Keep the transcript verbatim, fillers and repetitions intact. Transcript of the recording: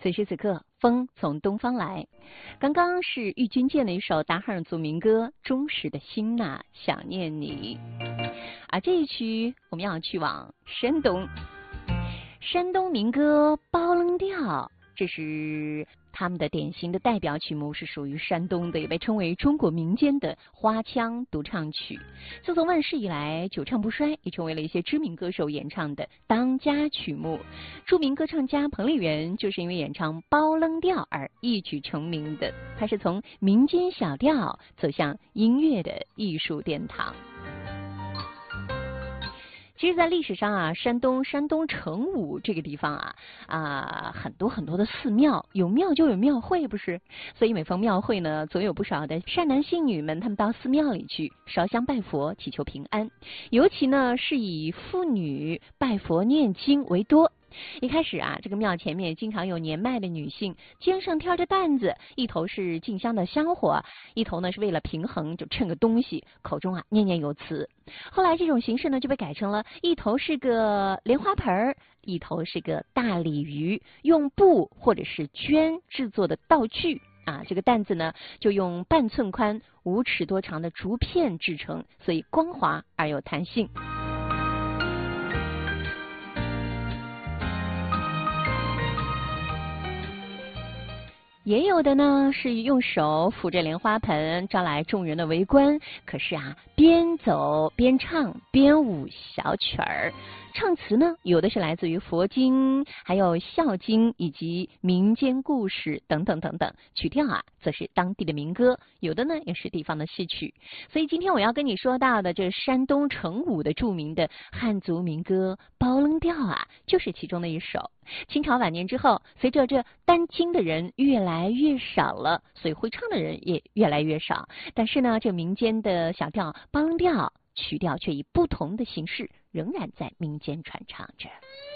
此时此刻，风从东方来。刚刚是郁钧剑的一首达尔族民歌《忠实的心呐、想念你》。而这一曲我们要去往山东，山东民歌《包楞调》，这是他们的典型的代表曲目，是属于山东的，也被称为中国民间的花腔独唱曲。自从问世以来，久唱不衰，也成为了一些知名歌手演唱的当家曲目。著名歌唱家彭丽媛就是因为演唱包楞调而一举成名的，她是从民间小调走向音乐的艺术殿堂。其实，在历史上啊，山东山东成武这个地方啊啊，很多很多的寺庙，有庙就有庙会，不是？所以每逢庙会呢，总有不少的善男信女们，他们到寺庙里去烧香拜佛，祈求平安。尤其呢，是以妇女拜佛念经为多。一开始啊，这个庙前面经常有年迈的女性，肩上挑着担子，一头是进香的香火，一头呢是为了平衡就称个东西，口中啊念念有词。后来这种形式呢就被改成了一头是个莲花盆，一头是个大鲤鱼，用布或者是绢制作的道具啊，这个担子呢就用半寸宽、五尺多长的竹片制成，所以光滑而有弹性。也有的呢是用手扶着莲花盆，招来众人的围观。可是啊，边走边唱边舞小曲儿，唱词呢有的是来自于佛经，还有孝经以及民间故事等等等等。曲调啊则是当地的民歌，有的呢也是地方的戏曲。所以今天我要跟你说到的这山东成武的著名的汉族民歌《包楞调》啊，就是其中的一首。清朝晚年之后，随着这担经的人越来越少了，所以会唱的人也越来越少。但是呢，这民间的小调包楞调曲调却以不同的形式仍然在民间传唱着。